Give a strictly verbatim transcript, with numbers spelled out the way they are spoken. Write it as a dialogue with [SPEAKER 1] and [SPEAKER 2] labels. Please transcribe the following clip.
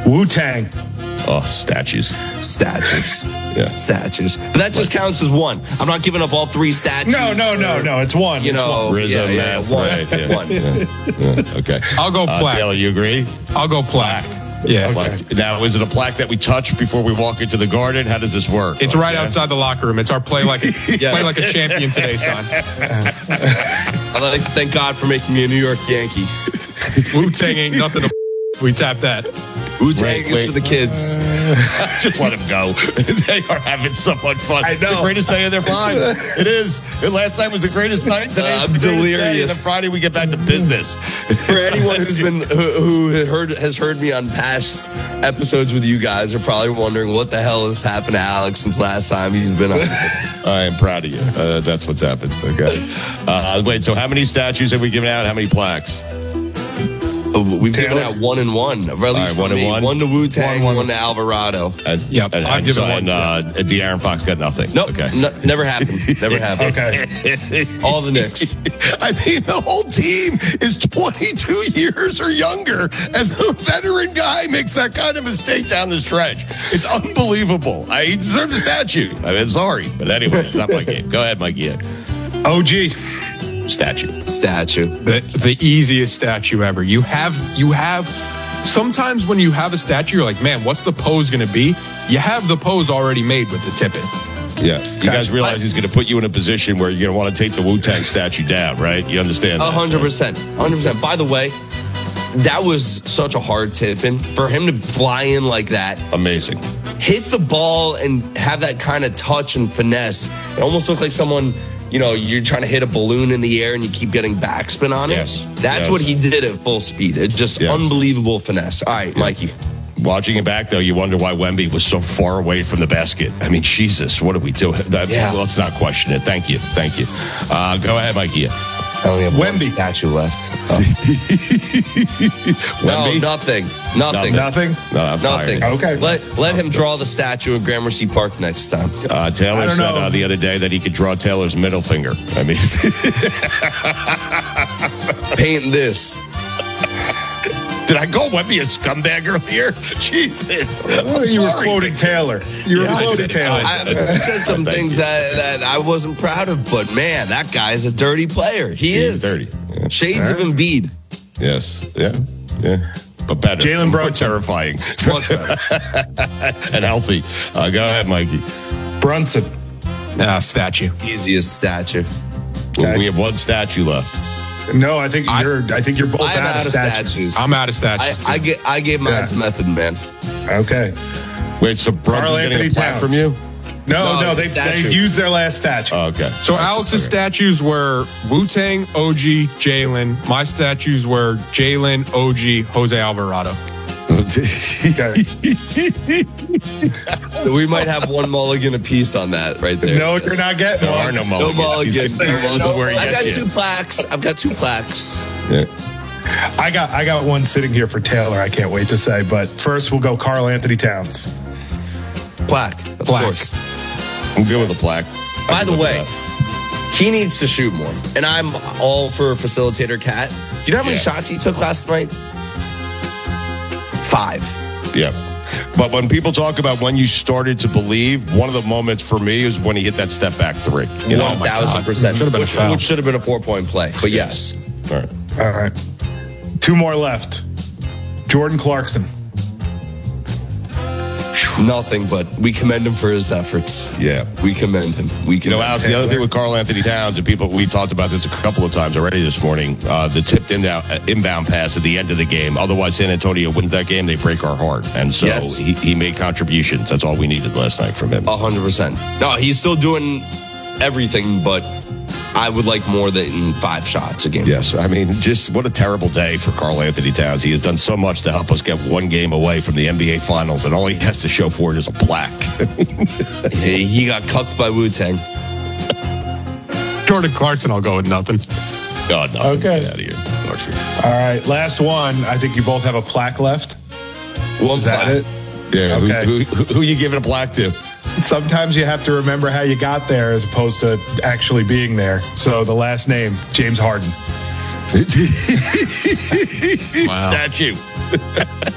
[SPEAKER 1] Wu-Tang.
[SPEAKER 2] Oh, statues.
[SPEAKER 3] Statues.
[SPEAKER 2] Yeah.
[SPEAKER 3] Statues. But that just counts as one. I'm not giving up all three statues.
[SPEAKER 1] No, no, no, no. It's one.
[SPEAKER 3] You
[SPEAKER 1] it's
[SPEAKER 3] know,
[SPEAKER 1] one.
[SPEAKER 2] Rizzo,
[SPEAKER 3] yeah, yeah,
[SPEAKER 2] math,
[SPEAKER 3] one.
[SPEAKER 2] right, yeah.
[SPEAKER 3] One.
[SPEAKER 2] Yeah. Yeah. Okay.
[SPEAKER 4] I'll go
[SPEAKER 2] Uh,
[SPEAKER 4] plaque.
[SPEAKER 2] Taylor, you agree?
[SPEAKER 4] I'll go plaque. Yeah.
[SPEAKER 2] Plaque. Now, is it a plaque that we touch before we walk into the garden? How does this work?
[SPEAKER 4] It's
[SPEAKER 2] Okay.
[SPEAKER 4] right outside the locker room. It's our play like a,
[SPEAKER 3] Yeah.
[SPEAKER 4] play like a champion today, son.
[SPEAKER 3] I'd like to thank God for making me a New York Yankee.
[SPEAKER 4] Wu-Tang ain't nothing to f- we tap that.
[SPEAKER 3] Wu-Tang
[SPEAKER 2] Wait,
[SPEAKER 3] is
[SPEAKER 2] wait.
[SPEAKER 3] for the kids.
[SPEAKER 2] Just let them go. They are having so much fun.
[SPEAKER 1] I
[SPEAKER 2] It's the
[SPEAKER 1] know.
[SPEAKER 2] greatest day of their lives. It is. The last night was the greatest night. Today's
[SPEAKER 3] I'm
[SPEAKER 2] the greatest day, and
[SPEAKER 3] delirious.
[SPEAKER 2] then Friday we get back to business.
[SPEAKER 3] For anyone who's been who, who heard has heard me on past episodes with you guys, are probably wondering what the hell has happened to Alex since last time he's been on.
[SPEAKER 2] I am proud of you. Uh, that's what's happened. Okay. Uh, wait. So, how many statues have we given out? How many plaques?
[SPEAKER 3] We've given
[SPEAKER 1] Taylor?
[SPEAKER 3] out one and one. Or at least
[SPEAKER 2] right,
[SPEAKER 3] for
[SPEAKER 2] one and
[SPEAKER 3] me.
[SPEAKER 2] one?
[SPEAKER 3] One to Wu-Tang,
[SPEAKER 1] One,
[SPEAKER 3] one,
[SPEAKER 1] one.
[SPEAKER 3] to Alvarado.
[SPEAKER 2] And,
[SPEAKER 4] Yep,
[SPEAKER 2] and,
[SPEAKER 4] I've
[SPEAKER 2] and
[SPEAKER 4] given
[SPEAKER 2] so,
[SPEAKER 4] one.
[SPEAKER 2] And uh, De'Aaron Fox got nothing.
[SPEAKER 3] Nope.
[SPEAKER 2] Okay.
[SPEAKER 3] No, never happened. Never happened.
[SPEAKER 1] Okay.
[SPEAKER 3] All the Knicks.
[SPEAKER 2] I mean, the whole team is twenty-two years or younger, and the veteran guy makes that kind of mistake down the stretch. It's unbelievable. I, he deserves a statue. I mean, sorry. But anyway, it's not my game. Go ahead, Mikey.
[SPEAKER 1] O G.
[SPEAKER 2] Statue.
[SPEAKER 3] Statue.
[SPEAKER 4] The, the easiest statue ever. You have, you have, sometimes when you have a statue, you're like, man, what's the pose going to be? You have the pose already made with the tippet.
[SPEAKER 2] Yeah. You guys realize he's going to put you in a position where you're going to want to take the Wu-Tang statue down, right? You understand
[SPEAKER 3] A
[SPEAKER 2] that?
[SPEAKER 3] hundred percent. A hundred percent. By the way, that was such a hard tip, and for him to fly in like that,
[SPEAKER 2] Amazing.
[SPEAKER 3] hit the ball and have that kind of touch and finesse. It almost looked like someone, you know, you're trying to hit a balloon in the air and you keep getting backspin on it.
[SPEAKER 2] Yes.
[SPEAKER 3] That's
[SPEAKER 2] Yes.
[SPEAKER 3] what he did at full speed. It's just
[SPEAKER 2] Yes.
[SPEAKER 3] unbelievable finesse. All right, Mikey.
[SPEAKER 2] Watching it back, though, you wonder why Wemby was so far away from the basket. I mean, Jesus, what did we do? That,
[SPEAKER 3] Yeah.
[SPEAKER 2] Let's not question it. Thank you. Thank you. Uh, go ahead, Mikey.
[SPEAKER 3] I only have one
[SPEAKER 1] Wemby.
[SPEAKER 3] statue left. Oh. No,
[SPEAKER 2] Wemby?
[SPEAKER 3] nothing. Nothing.
[SPEAKER 1] Nothing?
[SPEAKER 2] No, I'm
[SPEAKER 3] Nothing.
[SPEAKER 2] tired.
[SPEAKER 1] Okay.
[SPEAKER 3] Let let him draw the statue in Gramercy Park next time.
[SPEAKER 2] Uh, Taylor
[SPEAKER 1] I don't
[SPEAKER 2] said
[SPEAKER 1] know.
[SPEAKER 2] uh, the other day that he could draw Taylor's middle finger. I mean,
[SPEAKER 3] Paint this.
[SPEAKER 2] did I call Wemby a scumbag earlier? Jesus.
[SPEAKER 1] Oh,
[SPEAKER 2] I'm
[SPEAKER 1] you were
[SPEAKER 2] sorry.
[SPEAKER 1] quoting Taylor. You were
[SPEAKER 2] Yeah, I
[SPEAKER 1] quoting
[SPEAKER 2] said-
[SPEAKER 1] Taylor.
[SPEAKER 2] I
[SPEAKER 3] I said some
[SPEAKER 2] Thank
[SPEAKER 3] things
[SPEAKER 2] you.
[SPEAKER 3] that, that I wasn't proud of, but man, that guy's a dirty player. He
[SPEAKER 2] He's
[SPEAKER 3] is.
[SPEAKER 2] dirty. Yeah.
[SPEAKER 3] Shades of Embiid.
[SPEAKER 2] Yes. Yeah. Yeah. But better.
[SPEAKER 1] Jalen
[SPEAKER 2] More
[SPEAKER 1] Brunson.
[SPEAKER 2] terrifying.
[SPEAKER 3] Much better.
[SPEAKER 2] And healthy. Uh, go ahead, Mikey.
[SPEAKER 1] Brunson.
[SPEAKER 4] Ah, statue.
[SPEAKER 3] Easiest statue.
[SPEAKER 1] Okay.
[SPEAKER 2] We have one statue left.
[SPEAKER 1] No, I think you're. I think you're both
[SPEAKER 3] I'm
[SPEAKER 1] out,
[SPEAKER 3] out
[SPEAKER 1] of
[SPEAKER 3] of
[SPEAKER 1] statues.
[SPEAKER 3] statues.
[SPEAKER 4] I'm out of statues.
[SPEAKER 3] I, I get I gave mine
[SPEAKER 1] Yeah.
[SPEAKER 3] to Method Man.
[SPEAKER 1] Okay.
[SPEAKER 2] Wait, so Brunson's getting
[SPEAKER 1] Anthony
[SPEAKER 2] a plaque
[SPEAKER 1] Towns.
[SPEAKER 2] from you?
[SPEAKER 1] No,
[SPEAKER 3] No,
[SPEAKER 1] no,
[SPEAKER 3] the
[SPEAKER 1] they
[SPEAKER 3] statue.
[SPEAKER 1] they used their last statue.
[SPEAKER 2] Oh, okay.
[SPEAKER 4] So Alex's statues were Wu-Tang, O G, Jalen. My statues were Jalen, O G, Jose Alvarado.
[SPEAKER 1] Okay.
[SPEAKER 3] We might have one mulligan apiece on that right there.
[SPEAKER 1] No, you're not getting
[SPEAKER 2] There are
[SPEAKER 1] one.
[SPEAKER 2] no
[SPEAKER 3] No
[SPEAKER 2] mulligans.
[SPEAKER 3] mulligan.
[SPEAKER 2] He's-
[SPEAKER 3] No
[SPEAKER 2] This is
[SPEAKER 3] mulligan.
[SPEAKER 2] where he
[SPEAKER 3] I've
[SPEAKER 2] gets
[SPEAKER 3] got
[SPEAKER 2] you.
[SPEAKER 3] two plaques. I've got two plaques.
[SPEAKER 2] Yeah.
[SPEAKER 1] I got I got one sitting here for Taylor. I can't wait to say. But first, we'll go Karl Anthony Towns.
[SPEAKER 3] Plaque, of
[SPEAKER 4] Plaque.
[SPEAKER 3] course.
[SPEAKER 2] I'm good with the plaque. I
[SPEAKER 3] By
[SPEAKER 2] can
[SPEAKER 3] the
[SPEAKER 2] live with
[SPEAKER 3] way,
[SPEAKER 2] that.
[SPEAKER 3] he needs to shoot more. And I'm all for facilitator Cat. Do you know how many
[SPEAKER 2] Yeah.
[SPEAKER 3] shots he took last night? Five.
[SPEAKER 2] Yeah. But when people talk about when you started to believe, one of the moments for me is when he hit that step back three. You know?
[SPEAKER 3] One thousand percent.
[SPEAKER 4] Should've been a
[SPEAKER 3] Which,
[SPEAKER 4] foul.
[SPEAKER 3] which should have been a four point play. But yes.
[SPEAKER 2] All right.
[SPEAKER 1] All right. Two more left. Jordan Clarkson.
[SPEAKER 3] Nothing, but we commend him for his efforts.
[SPEAKER 2] Yeah.
[SPEAKER 3] We commend him. We
[SPEAKER 2] You
[SPEAKER 3] commend
[SPEAKER 2] know, Alex,
[SPEAKER 3] him.
[SPEAKER 2] the other thing with Karl Anthony Towns, and people, we talked about this a couple of times already this morning, uh, the tipped inbound, uh, inbound pass at the end of the game. Otherwise, San Antonio wins that game, they break our heart. And so
[SPEAKER 3] Yes.
[SPEAKER 2] he, he made contributions. That's all we needed last night from him.
[SPEAKER 3] A hundred percent. No, he's still doing everything, but I would like more than five shots a game.
[SPEAKER 2] Yes, I mean, just what a terrible day for Karl Anthony Towns. He has done so much to help us get one game away from the N B A Finals, and all he has to show for it is a plaque.
[SPEAKER 3] He, he got cucked by Wu-Tang.
[SPEAKER 4] Jordan Clarkson, I'll go with nothing.
[SPEAKER 2] God, no.
[SPEAKER 1] Okay.
[SPEAKER 2] Get out of here, Clarkson.
[SPEAKER 1] All right. Last one. I think you both have a plaque left.
[SPEAKER 3] One
[SPEAKER 1] Is that
[SPEAKER 3] plaque.
[SPEAKER 1] it?
[SPEAKER 2] Yeah,
[SPEAKER 1] Okay.
[SPEAKER 2] who, who, who are you giving a plaque to?
[SPEAKER 1] Sometimes you have to remember how you got there as opposed to actually being there. So the last name, James Harden.
[SPEAKER 4] Wow.
[SPEAKER 2] Statue.